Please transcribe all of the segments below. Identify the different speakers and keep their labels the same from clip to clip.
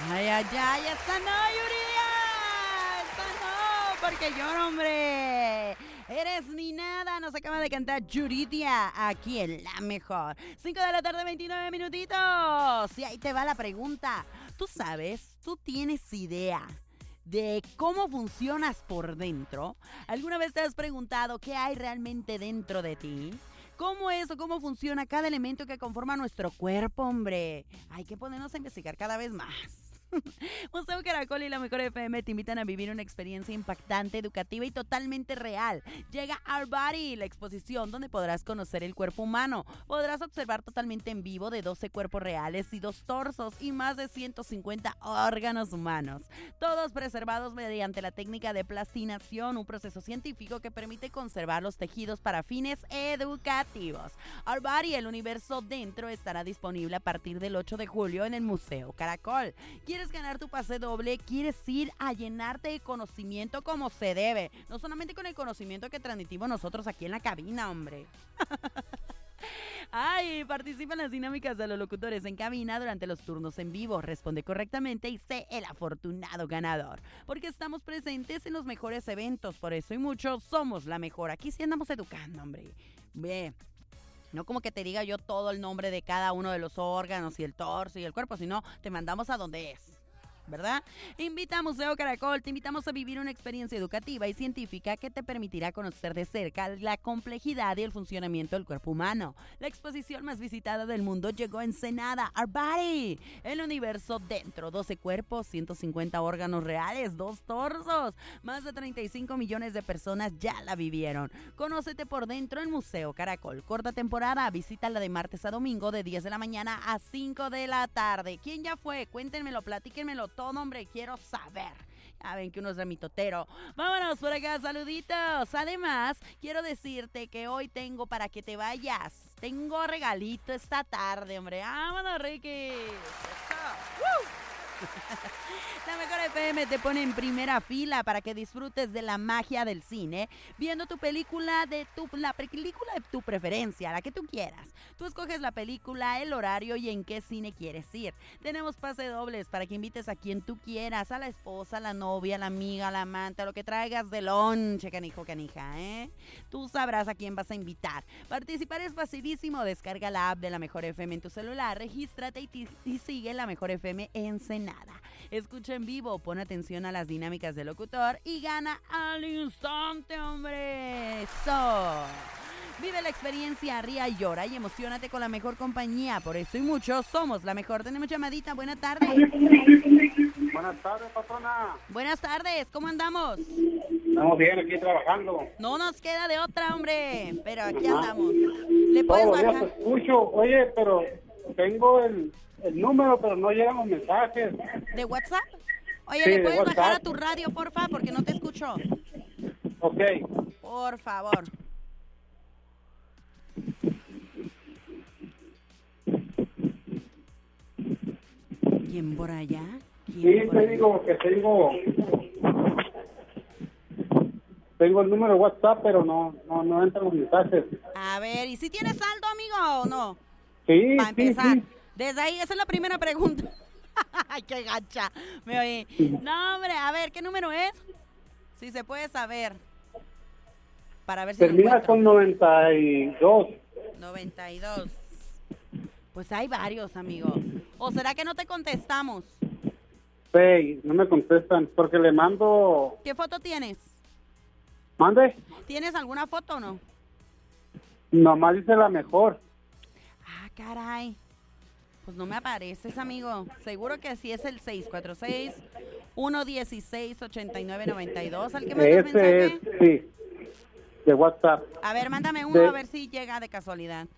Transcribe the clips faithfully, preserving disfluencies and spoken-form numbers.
Speaker 1: Ay, ay, ay, esa no, Yuridia. Esa no, porque yo, hombre. Eres mi nada, nos acaba de cantar Yuridia aquí en La Mejor. cinco de la tarde, veintinueve minutitos. Y ahí te va la pregunta. ¿Tú sabes? ¿Tú tienes idea de cómo funcionas por dentro? ¿Alguna vez te has preguntado qué hay realmente dentro de ti? ¿Cómo es o cómo funciona cada elemento que conforma nuestro cuerpo, hombre? Hay que ponernos a investigar cada vez más. Museo Caracol y La Mejor F M te invitan a vivir una experiencia impactante, educativa y totalmente real. Llega Our Body, la exposición donde podrás conocer el cuerpo humano. Podrás observar totalmente en vivo de doce cuerpos reales y dos torsos y más de ciento cincuenta órganos humanos. Todos preservados mediante la técnica de plastinación, un proceso científico que permite conservar los tejidos para fines educativos. Our Body, el universo dentro, estará disponible a partir del ocho de julio en el Museo Caracol. ¿Quieres ganar tu pase doble? ¿Quieres ir a llenarte de conocimiento como se debe? No solamente con el conocimiento que transmitimos nosotros aquí en la cabina, hombre. Ay, participa en las dinámicas de los locutores en cabina durante los turnos en vivo. Responde correctamente y sé el afortunado ganador. Porque estamos presentes en los mejores eventos. Por eso y muchos somos la mejor. Aquí sí andamos educando, hombre. Ve. No como que te diga yo todo el nombre de cada uno de los órganos y el torso y el cuerpo, sino te mandamos a donde es, ¿verdad? Invita a Museo Caracol, te invitamos a vivir una experiencia educativa y científica que te permitirá conocer de cerca la complejidad y el funcionamiento del cuerpo humano. La exposición más visitada del mundo llegó a Ensenada, Our Body, el universo dentro, doce cuerpos, ciento cincuenta órganos reales, dos torsos, más de treinta y cinco millones de personas ya la vivieron. Conócete por dentro en Museo Caracol. Corta temporada, visítala de martes a domingo de diez de la mañana a cinco de la tarde. ¿Quién ya fue? Cuéntenmelo, platíquenmelo todo, hombre, quiero saber. Ya ven que uno es de mitotero. Vámonos por acá, saluditos. Además, quiero decirte que hoy tengo para que te vayas. Tengo regalito esta tarde, hombre. Vámonos, Ricky. ¡Woo! La Mejor F M te pone en primera fila para que disfrutes de la magia del cine, viendo tu película de tu la película de tu preferencia, la que tú quieras. Tú escoges la película, el horario y en qué cine quieres ir. Tenemos pase dobles para que invites a quien tú quieras, a la esposa, a la novia, a la amiga, a la amante, a lo que traigas de lonche, canijo, canija, ¿eh? Tú sabrás a quién vas a invitar. Participar es facilísimo. Descarga la app de La Mejor F M en tu celular, regístrate y, t- y sigue La Mejor F M Ensenada. Escucha en vivo, pon atención a las dinámicas del locutor y gana al instante, hombre. Eso. Vive la experiencia, ría y llora y emocionate con la mejor compañía. Por eso y mucho somos la mejor. Tenemos llamadita. Buenas tardes.
Speaker 2: Buenas tardes, patrona.
Speaker 1: Buenas tardes. ¿Cómo andamos?
Speaker 2: Estamos bien aquí trabajando.
Speaker 1: No nos queda de otra, hombre. Pero aquí
Speaker 2: Ajá.
Speaker 1: andamos. ¿Le puedes
Speaker 2: Todos los días
Speaker 1: bajar?
Speaker 2: te escucho. Oye, pero tengo el, el número, pero no llegan los mensajes.
Speaker 1: ¿De WhatsApp? Oye,
Speaker 2: Sí,
Speaker 1: ¿le
Speaker 2: de
Speaker 1: puedes
Speaker 2: WhatsApp.
Speaker 1: bajar a tu radio, porfa? Porque no te escucho.
Speaker 2: Ok.
Speaker 1: Por favor. ¿Quién por allá? ¿Quién
Speaker 2: Sí,
Speaker 1: por
Speaker 2: te
Speaker 1: allá?
Speaker 2: digo que tengo... Tengo el número de WhatsApp, pero no, no, no entran los mensajes.
Speaker 1: A ver, ¿y si tienes saldo, amigo, o no?
Speaker 2: Sí,
Speaker 1: Para
Speaker 2: sí,
Speaker 1: empezar.
Speaker 2: sí.
Speaker 1: Desde ahí, esa es la primera pregunta. Ay, qué gacha. Me oí. No, hombre, a ver, ¿qué número es? Si se puede saber. Para ver si lo
Speaker 2: Termina
Speaker 1: encuentro.
Speaker 2: con noventa y dos.
Speaker 1: noventa y dos. Pues hay varios, amigo. ¿O será que no te contestamos?
Speaker 2: Sí, no me contestan porque le mando...
Speaker 1: ¿Qué foto tienes?
Speaker 2: ¿Mande?
Speaker 1: ¿Tienes alguna foto o no?
Speaker 2: Nomás dice La Mejor.
Speaker 1: Ah, caray. Pues no me apareces, amigo. Seguro que sí es el seis cuatro seis, uno uno seis, ocho nueve nueve dos al que mandas
Speaker 2: Ese es,
Speaker 1: mensaje.
Speaker 2: sí, de WhatsApp.
Speaker 1: A ver, mándame uno
Speaker 2: De-
Speaker 1: a ver si llega de casualidad.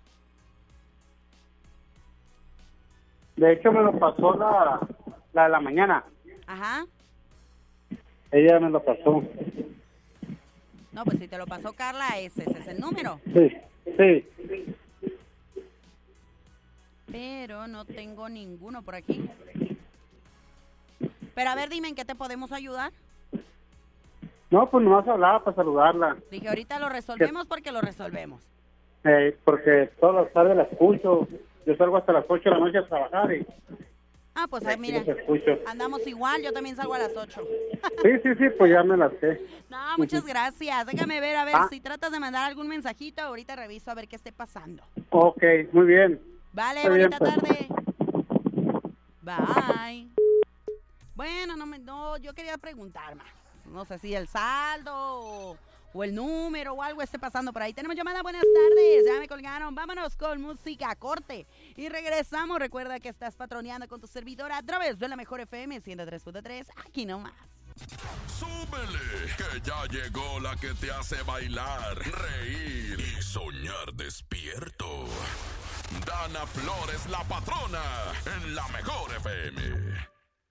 Speaker 2: De hecho, me lo pasó la, la de la mañana.
Speaker 1: Ajá.
Speaker 2: Ella me lo pasó.
Speaker 1: No, pues si te lo pasó Carla, ese, ese es el número.
Speaker 2: Sí, sí.
Speaker 1: Pero no tengo ninguno por aquí. Pero a ver, dime en qué te podemos ayudar.
Speaker 2: No, pues nomás hablaba para saludarla.
Speaker 1: Dije, ahorita lo resolvemos porque lo resolvemos.
Speaker 2: Eh, porque todas las tardes la escucho. Yo salgo hasta las ocho de la noche a trabajar y
Speaker 1: Ah, pues ah, mira,
Speaker 2: Los escucho.
Speaker 1: andamos igual, yo también salgo a las ocho.
Speaker 2: Sí, sí, sí, pues ya me las sé.
Speaker 1: No, muchas gracias. Déjame ver, a ver,
Speaker 2: Ah.
Speaker 1: si tratas de mandar algún mensajito, ahorita reviso a ver qué esté pasando.
Speaker 2: Ok, muy bien.
Speaker 1: Vale,
Speaker 2: Está bien,
Speaker 1: bonita
Speaker 2: pues.
Speaker 1: tarde. Bye. Bueno, no, me, no, yo quería preguntar más. No sé si el saldo o, o el número o algo esté pasando por ahí. Tenemos llamada, buenas tardes. Ya me colgaron. Vámonos con música corte. Y regresamos. Recuerda que estás patroneando con tu servidora a través de la Mejor F M ciento tres punto tres. Aquí nomás.
Speaker 3: ¡Súbele! Que ya llegó la que te hace bailar, reír y soñar despierto. Dana Flores, la patrona, en la Mejor F M.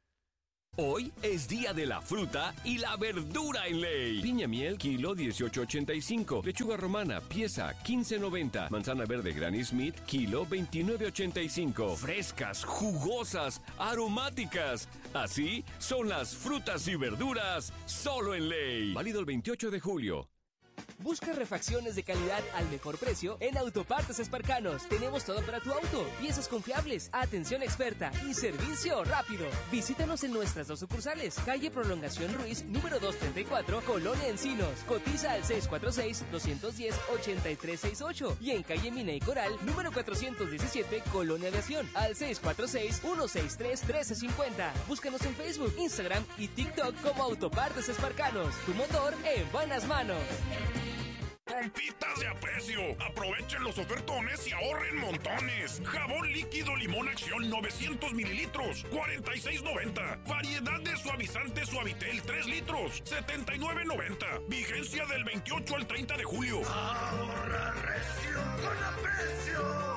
Speaker 4: Hoy es día de la fruta y la verdura en ley. Piña miel, kilo dieciocho ochenta y cinco. Lechuga romana, pieza quince noventa. Manzana verde Granny Smith, kilo veintinueve ochenta y cinco. Frescas, jugosas, aromáticas. Así son las frutas y verduras solo en ley. Válido el veintiocho de julio.
Speaker 5: Busca refacciones de calidad al mejor precio en Autopartes Esparcanos. Tenemos todo para tu auto, piezas confiables, atención experta y servicio rápido. Visítanos en nuestras dos sucursales, calle Prolongación Ruiz, número doscientos treinta y cuatro, Colonia Encinos. Cotiza al seis cuatro seis, dos uno cero, ocho tres seis ocho y en calle Mina y Coral, número cuatrocientos diecisiete, Colonia Aviación, al seis cuatro seis, uno seis tres, uno tres cinco cero. Búscanos en Facebook, Instagram y TikTok como Autopartes Esparcanos. Tu motor en buenas manos.
Speaker 3: Compitas de aprecio, aprovechen los ofertones y ahorren montones. Jabón líquido Limón Acción novecientos mililitros, cuarenta y seis noventa. Variedad de suavizante Suavitel tres litros, setenta y nueve noventa. Vigencia del veintiocho al treinta de julio.
Speaker 6: Ahorra recio con aprecio.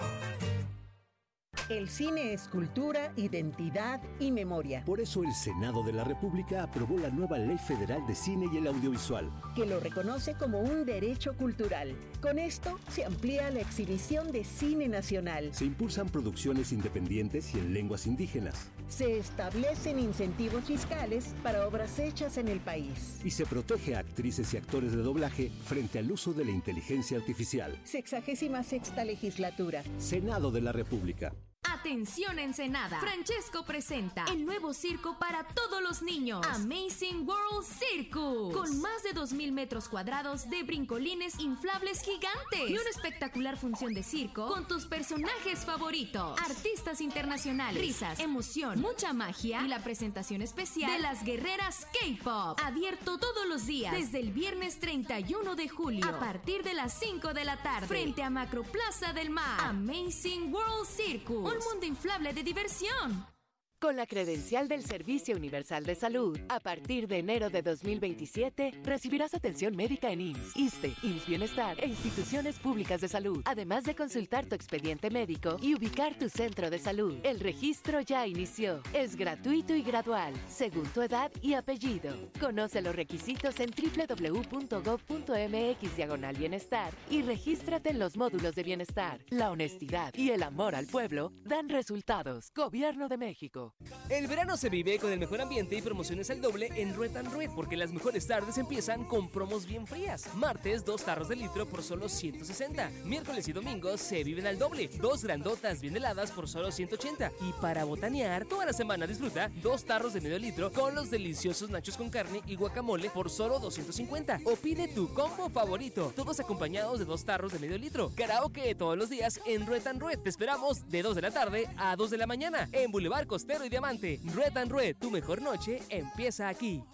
Speaker 7: El cine es cultura, identidad y memoria.
Speaker 8: Por eso el Senado de la República aprobó la nueva Ley Federal de Cine y el Audiovisual,
Speaker 7: que lo reconoce como un derecho cultural. Con esto se amplía la exhibición de cine nacional.
Speaker 8: Se impulsan producciones independientes y en lenguas indígenas.
Speaker 7: Se establecen incentivos fiscales para obras hechas en el país.
Speaker 8: Y se protege a actrices y actores de doblaje frente al uso de la inteligencia artificial.
Speaker 7: Sexagésima sexta legislatura.
Speaker 8: Senado de la República.
Speaker 9: Atención Ensenada, Francesco presenta el nuevo circo para todos los niños, Amazing World Circus, con más de dos mil metros cuadrados de brincolines inflables gigantes y una espectacular función de circo con tus personajes favoritos, artistas internacionales, risas, emoción, mucha magia y la presentación especial de las guerreras K-pop, abierto todos los días desde el viernes treinta y uno de julio a partir de las cinco de la tarde frente a Macroplaza del Mar. Amazing World Circus, un mundo inflable de diversión.
Speaker 10: Con la credencial del Servicio Universal de Salud, a partir de enero de dos mil veintisiete, recibirás atención médica en I M S S, ISSSTE, I M S S Bienestar e instituciones públicas de salud, además de consultar tu expediente médico y ubicar tu centro de salud. El registro ya inició. Es gratuito y gradual, según tu edad y apellido. Conoce los requisitos en doble u doble u doble u punto gob punto eme equis diagonal bienestar y regístrate en los módulos de bienestar. La honestidad y el amor al pueblo dan resultados. Gobierno de México.
Speaker 5: El verano se vive con el mejor ambiente y promociones al doble en Red and Red, porque las mejores tardes empiezan con promos bien frías. Martes, dos tarros de litro por solo ciento sesenta. Miércoles y domingos se viven al doble. Dos grandotas bien heladas por solo ciento ochenta. Y para botanear, toda la semana disfruta dos tarros de medio litro con los deliciosos nachos con carne y guacamole por solo doscientos cincuenta. O pide tu combo favorito, todos acompañados de dos tarros de medio litro. Karaoke todos los días en Red and Red. Te esperamos de dos de la tarde a dos de la mañana en Boulevard Costero y Diamante. Red and Red, tu mejor noche empieza aquí.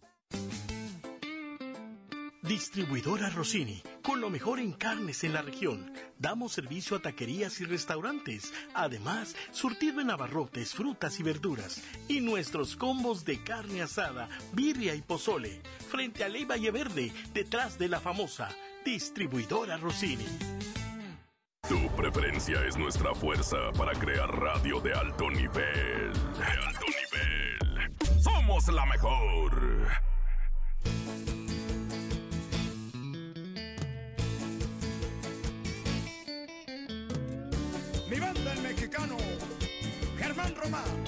Speaker 6: Distribuidora Rossini, con lo mejor en carnes en la región. Damos servicio a taquerías y restaurantes. Además, surtido en abarrotes, frutas y verduras. Y nuestros combos de carne asada, birria y pozole. Frente a Ley Valle Verde, detrás de la famosa Distribuidora Rossini.
Speaker 3: Tu preferencia es nuestra fuerza para crear radio de alto nivel. De alto nivel. Somos la mejor.
Speaker 11: Mi banda el mexicano, Germán Román.